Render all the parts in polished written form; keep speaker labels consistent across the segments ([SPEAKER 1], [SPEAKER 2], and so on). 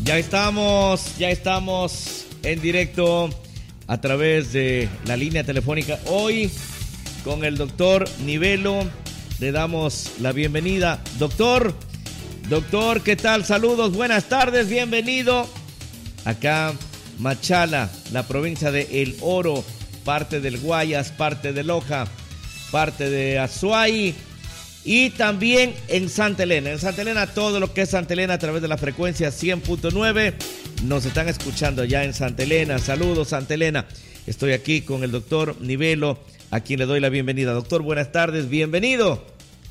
[SPEAKER 1] Ya estamos en directo a través de la línea telefónica. Hoy con el doctor Nivelo le damos la bienvenida. Doctor, ¿qué tal? Saludos, buenas tardes, bienvenido. Acá Machala, la provincia de El Oro, parte del Guayas, parte de Loja, parte de Azuay y también en Santa Elena. En Santa Elena, todo lo que es Santa Elena a través de la frecuencia 100.9. Nos están escuchando ya en Santa Elena. Saludos, Santa Elena. Estoy aquí con el doctor Nivelo, a quien le doy la bienvenida. Doctor, buenas tardes, bienvenido.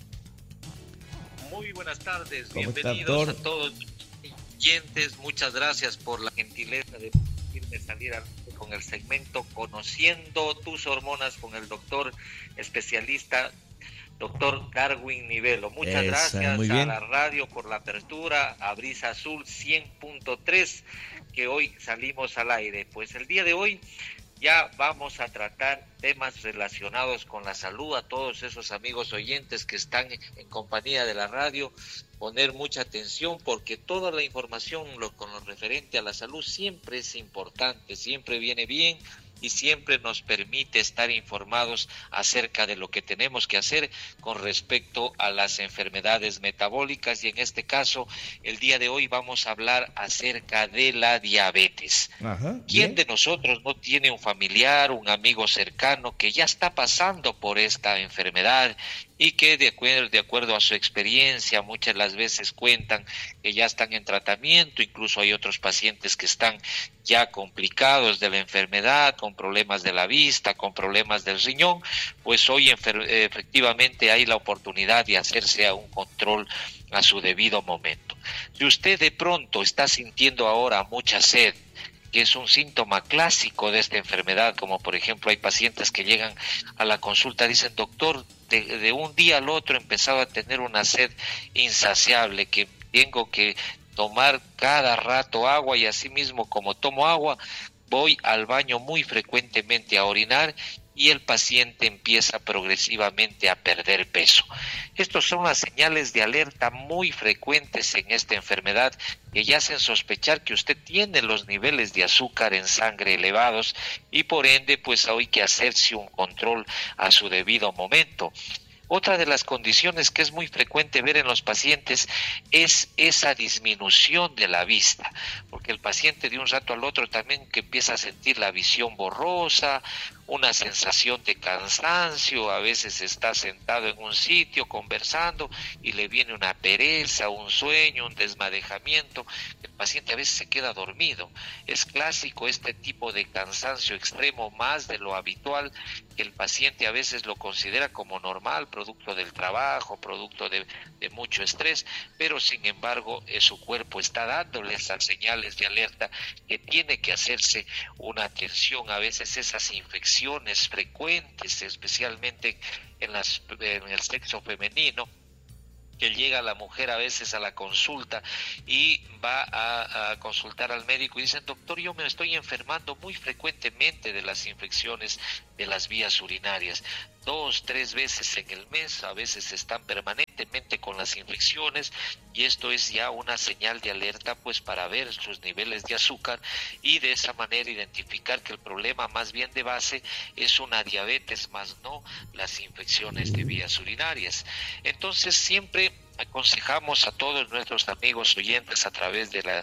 [SPEAKER 2] Muy buenas tardes, bienvenidos a todos los oyentes. Muchas gracias por la gentileza de permitirme salir con el segmento Conociendo tus hormonas con el doctor especialista, doctor Darwin Nivelo. Muchas gracias a la radio por la apertura, a Brisa Azul 100.3, que hoy salimos al aire. Pues el día de hoy ya vamos a tratar temas relacionados con la salud. A todos esos amigos oyentes que están en compañía de la radio, poner mucha atención, porque toda la información con lo referente a la salud siempre es importante, siempre viene bien y siempre nos permite estar informados acerca de lo que tenemos que hacer con respecto a las enfermedades metabólicas. Y en este caso, el día de hoy vamos a hablar acerca de la diabetes. ¿Quién de nosotros no tiene un familiar, un amigo cercano que ya está pasando por esta enfermedad y que de acuerdo a su experiencia muchas las veces cuentan que ya están en tratamiento? Incluso hay otros pacientes que están ya complicados de la enfermedad, con problemas de la vista, con problemas del riñón. Pues hoy efectivamente hay la oportunidad de hacerse a un control a su debido momento. Si usted de pronto está sintiendo ahora mucha sed, que es un síntoma clásico de esta enfermedad, como por ejemplo hay pacientes que llegan a la consulta, dicen: doctor, de un día al otro he empezado a tener una sed insaciable, que tengo que tomar cada rato agua, y así mismo como tomo agua, voy al baño muy frecuentemente a orinar, y el paciente empieza progresivamente a perder peso. Estos son las señales de alerta muy frecuentes en esta enfermedad, que ya hacen sospechar que usted tiene los niveles de azúcar en sangre elevados, y por ende pues hay que hacerse un control a su debido momento. Otra de las condiciones que es muy frecuente ver en los pacientes es esa disminución de la vista, porque el paciente de un rato al otro también que empieza a sentir la visión borrosa, una sensación de cansancio, a veces está sentado en un sitio conversando y le viene una pereza, un sueño, un desmadejamiento. El paciente a veces se queda dormido. Es clásico este tipo de cansancio extremo, más de lo habitual, que el paciente a veces lo considera como normal, producto del trabajo, producto de mucho estrés, pero sin embargo su cuerpo está dándole esas señales de alerta que tiene que hacerse una atención. A veces esas infecciones frecuentes, especialmente en el sexo femenino, que llega la mujer a veces a la consulta y va a consultar al médico y dicen: doctor, yo me estoy enfermando muy frecuentemente de las infecciones de las vías urinarias, 2-3 veces en el mes, a veces están permanentemente con las infecciones, y esto es ya una señal de alerta pues para ver sus niveles de azúcar, y de esa manera identificar que el problema más bien de base es una diabetes, más no las infecciones de vías urinarias. Entonces siempre aconsejamos a todos nuestros amigos oyentes a través de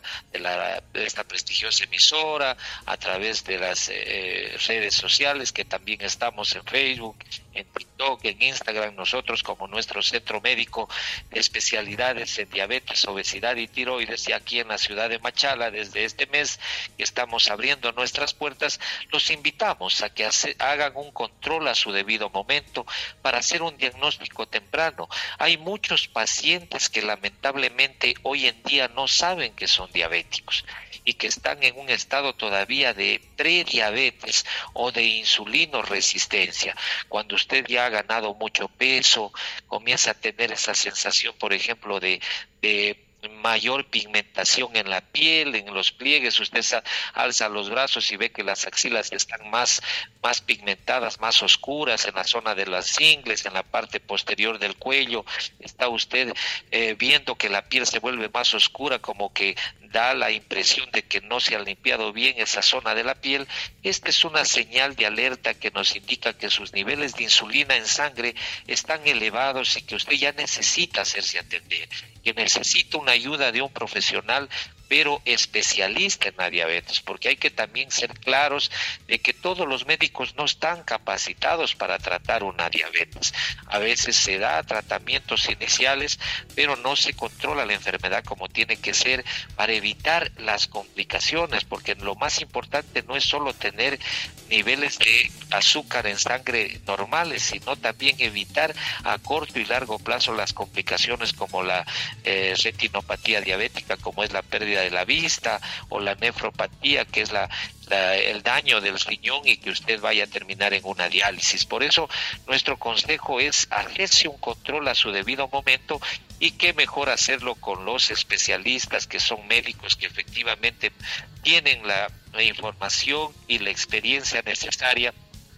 [SPEAKER 2] esta prestigiosa emisora, a través de las redes sociales, que también estamos en Facebook, en TikTok, en Instagram, nosotros como nuestro centro médico de especialidades en diabetes, obesidad y tiroides, y aquí en la ciudad de Machala, desde este mes que estamos abriendo nuestras puertas, los invitamos a que hagan un control a su debido momento para hacer un diagnóstico temprano. Hay muchos pacientes que lamentablemente hoy en día no saben que son diabéticos y que están en un estado todavía de prediabetes o de insulinoresistencia. Cuando usted ya ha ganado mucho peso, comienza a tener esa sensación, por ejemplo, de mayor pigmentación en la piel, en los pliegues. Usted alza los brazos y ve que las axilas están más pigmentadas, más oscuras, en la zona de las ingles, en la parte posterior del cuello. Está usted viendo que la piel se vuelve más oscura, como que da la impresión de que no se ha limpiado bien esa zona de la piel. Esta es una señal de alerta que nos indica que sus niveles de insulina en sangre están elevados y que usted ya necesita hacerse atender, que necesita una ayuda de un profesional, pero especialista en la diabetes, porque hay que también ser claros de que todos los médicos no están capacitados para tratar una diabetes. A veces se da tratamientos iniciales, pero no se controla la enfermedad como tiene que ser para evitar las complicaciones, porque lo más importante no es solo tener niveles de azúcar en sangre normales, sino también evitar a corto y largo plazo las complicaciones como la retinopatía diabética, como es la pérdida de la vista, o la nefropatía, que es el daño del riñón, y que usted vaya a terminar en una diálisis. Por eso nuestro consejo es hacerse un control a su debido momento, y qué mejor hacerlo con los especialistas, que son médicos que efectivamente tienen la información y la experiencia necesaria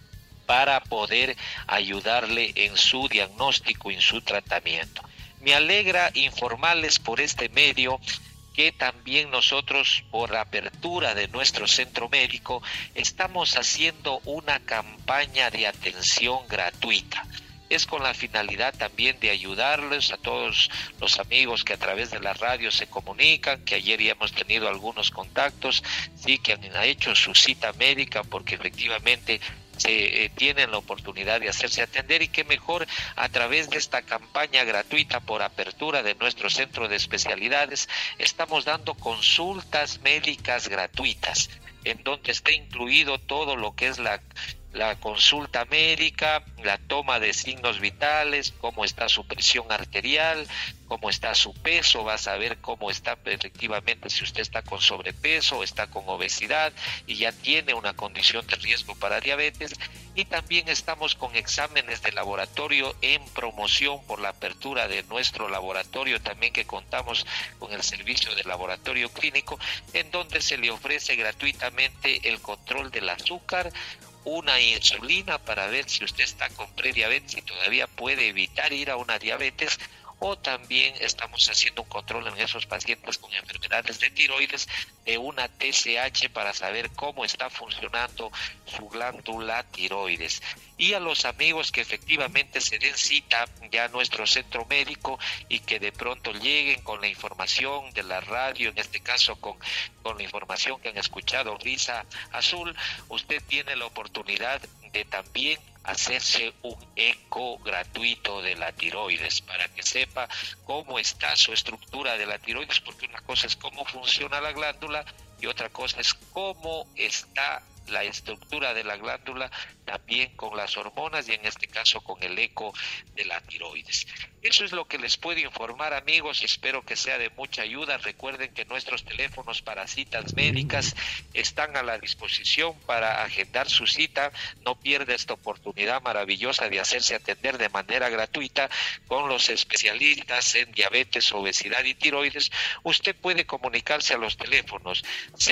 [SPEAKER 2] para poder ayudarle en su diagnóstico y en su tratamiento. Me alegra informarles por este medio que también nosotros, por la apertura de nuestro centro médico, estamos haciendo una campaña de atención gratuita. Es con la finalidad también de ayudarles a todos los amigos que a través de la radio se comunican, que ayer ya hemos tenido algunos contactos, sí, que han hecho su cita médica porque efectivamente tienen la oportunidad de hacerse atender, y que mejor a través de esta campaña gratuita por apertura de nuestro centro de especialidades estamos dando consultas médicas gratuitas, en donde está incluido todo lo que es la consulta médica, la toma de signos vitales, cómo está su presión arterial, cómo está su peso, va a saber cómo está efectivamente, si usted está con sobrepeso, está con obesidad y ya tiene una condición de riesgo para diabetes. Y también estamos con exámenes de laboratorio en promoción por la apertura de nuestro laboratorio, también que contamos con el servicio de laboratorio clínico, en donde se le ofrece gratuitamente el control del azúcar, una insulina para ver si usted está con prediabetes y todavía puede evitar ir a una diabetes, o también estamos haciendo un control en esos pacientes con enfermedades de tiroides de una TSH para saber cómo está funcionando su glándula tiroides. Y a los amigos que efectivamente se den cita ya a nuestro centro médico y que de pronto lleguen con la información de la radio, en este caso con la información que han escuchado Risa Azul, usted tiene la oportunidad de también hacerse un eco gratuito de la tiroides para que sepa cómo está su estructura de la tiroides, porque una cosa es cómo funciona la glándula y otra cosa es cómo está la estructura de la glándula también con las hormonas, y en este caso con el eco de la tiroides. Eso es lo que les puedo informar, amigos, espero que sea de mucha ayuda. Recuerden que nuestros teléfonos para citas médicas están a la disposición para agendar su cita. No pierda esta oportunidad maravillosa de hacerse atender de manera gratuita con los especialistas en diabetes, obesidad y tiroides. Usted puede comunicarse a los teléfonos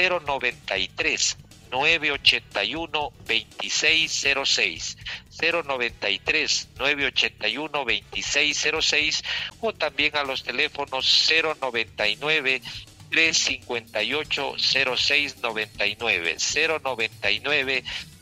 [SPEAKER 2] 093 981 2606, 093 981 2606, o también a los teléfonos 099 358 0699, 099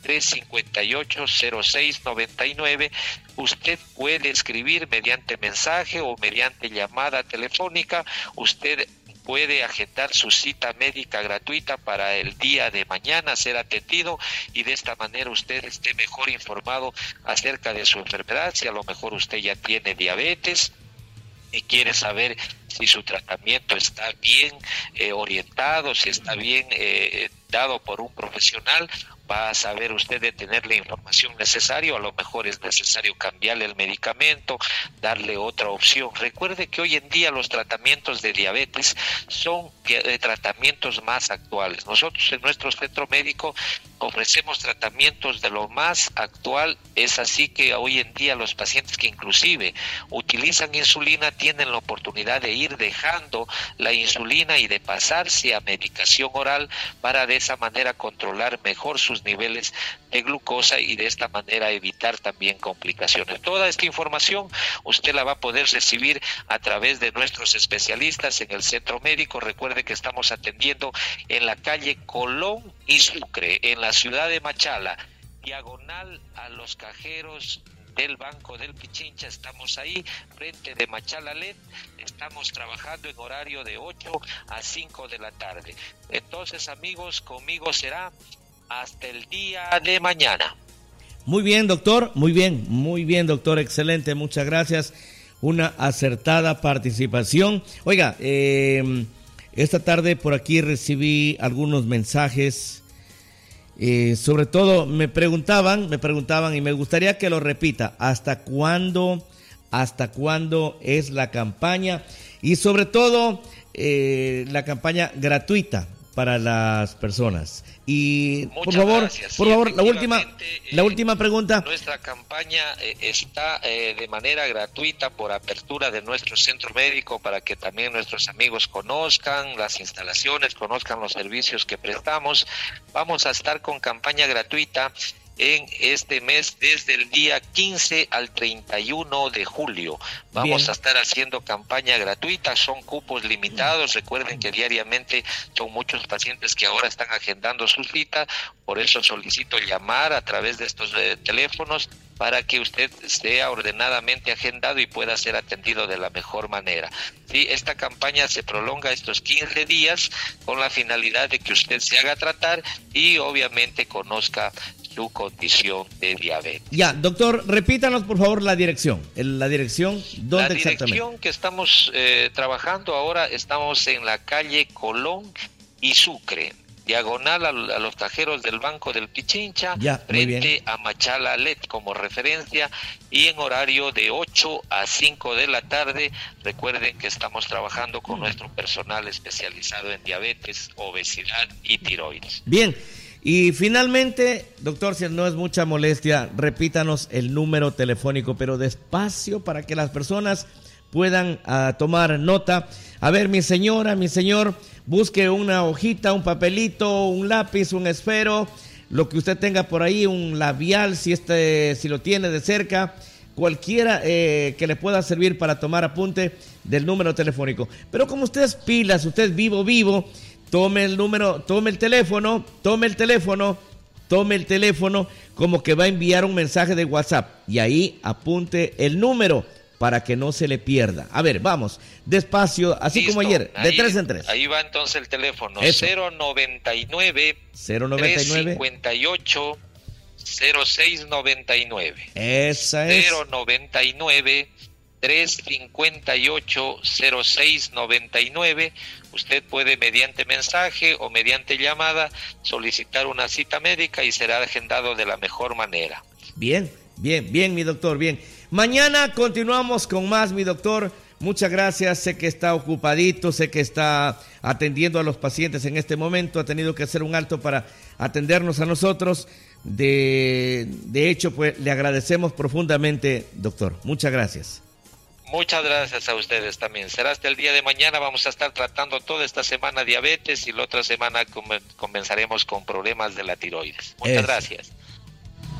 [SPEAKER 2] 358 0699. Usted puede escribir mediante mensaje o mediante llamada telefónica. Usted puede agendar su cita médica gratuita para el día de mañana, ser atendido, y de esta manera usted esté mejor informado acerca de su enfermedad. Si a lo mejor usted ya tiene diabetes y quiere saber si su tratamiento está bien orientado, si está bien dado por un profesional, va a saber usted de tener la información necesaria, o a lo mejor es necesario cambiarle el medicamento, darle otra opción. Recuerde que hoy en día los tratamientos de diabetes son tratamientos más actuales. Nosotros en nuestro centro médico ofrecemos tratamientos de lo más actual. Es así que hoy en día los pacientes que inclusive utilizan insulina tienen la oportunidad de ir dejando la insulina y de pasarse a medicación oral para de esa manera controlar mejor sus niveles de glucosa y de esta manera evitar también complicaciones. Toda esta información usted la va a poder recibir a través de nuestros especialistas en el centro médico. Recuerde que estamos atendiendo en la calle Colón y Sucre, en la ciudad de Machala, diagonal a los cajeros del Banco del Pichincha. Estamos ahí, frente de Machala LED. Estamos trabajando en horario de 8 a 5 de la tarde. Entonces, amigos, conmigo será hasta el día de mañana.
[SPEAKER 1] Muy bien, doctor, muy bien, doctor, excelente, muchas gracias. Una acertada participación. Oiga, esta tarde por aquí recibí algunos mensajes. Sobre todo me preguntaban y me gustaría que lo repita, ¿hasta cuándo es la campaña? Y sobre todo la campaña gratuita para las personas. Y por favor, la última pregunta.
[SPEAKER 2] Nuestra campaña está de manera gratuita por apertura de nuestro centro médico, para que también nuestros amigos conozcan las instalaciones, conozcan los servicios que prestamos. Vamos a estar con campaña gratuita en este mes desde el día 15 al 31 de julio. Vamos a estar haciendo campaña gratuita, son cupos limitados. Recuerden que diariamente son muchos pacientes que ahora están agendando su cita, por eso solicito llamar a través de estos teléfonos para que usted sea ordenadamente agendado y pueda ser atendido de la mejor manera. Sí, esta campaña se prolonga estos 15 días con la finalidad de que usted se haga tratar y obviamente conozca su condición de diabetes.
[SPEAKER 1] Ya, doctor, repítanos por favor la dirección. ¿Dónde exactamente?
[SPEAKER 2] La dirección que estamos trabajando ahora, estamos en la calle Colón y Sucre, diagonal a los cajeros del Banco del Pichincha, frente a Machala LED como referencia, y en horario de 8 a 5 de la tarde. Recuerden que estamos trabajando con nuestro personal especializado en diabetes, obesidad y tiroides.
[SPEAKER 1] Bien. Y finalmente, doctor, si no es mucha molestia, repítanos el número telefónico, pero despacio para que las personas puedan tomar nota. A ver, mi señora, mi señor, busque una hojita, un papelito, un lápiz, un esfero, lo que usted tenga por ahí, un labial, si lo tiene de cerca, cualquiera que le pueda servir para tomar apunte del número telefónico. Pero como usted es pilas, usted es vivo, tome el número, tome el teléfono, como que va a enviar un mensaje de WhatsApp y ahí apunte el número para que no se le pierda. A ver, vamos, despacio, así como ayer, de 3 en 3.
[SPEAKER 2] Ahí va entonces el teléfono, 099 358 0699.
[SPEAKER 1] Esa es.
[SPEAKER 2] 099 358 0699. Usted puede mediante mensaje o mediante llamada solicitar una cita médica y será agendado de la mejor manera.
[SPEAKER 1] Bien, mi doctor, bien. Mañana continuamos con más, mi doctor. Muchas gracias, sé que está ocupadito, sé que está atendiendo a los pacientes en este momento, ha tenido que hacer un alto para atendernos a nosotros. De hecho, pues le agradecemos profundamente, doctor. Muchas gracias.
[SPEAKER 2] Muchas gracias a ustedes también. Será hasta el día de mañana. Vamos a estar tratando toda esta semana diabetes y la otra semana comenzaremos con problemas de la tiroides. Muchas gracias.